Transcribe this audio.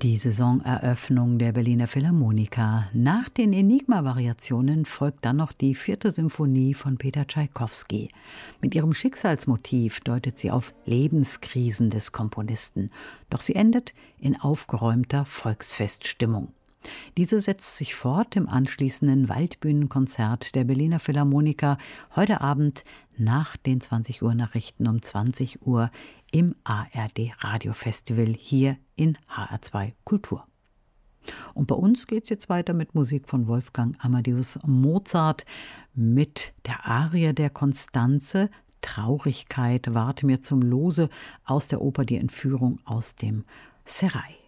Die Saisoneröffnung der Berliner Philharmoniker. Nach den Enigma-Variationen folgt dann noch die 4. Symphonie von Peter Tschaikowski. Mit ihrem Schicksalsmotiv deutet sie auf Lebenskrisen des Komponisten. Doch sie endet in aufgeräumter Volksfeststimmung. Diese setzt sich fort im anschließenden Waldbühnenkonzert der Berliner Philharmoniker heute Abend nach den 20 Uhr Nachrichten um 20 Uhr im ARD Radiofestival hier in HR2 Kultur. Und bei uns geht es jetzt weiter mit Musik von Wolfgang Amadeus Mozart mit der Arie der Constanze. Traurigkeit ward mir zum Lose aus der Oper Die Entführung aus dem Serail.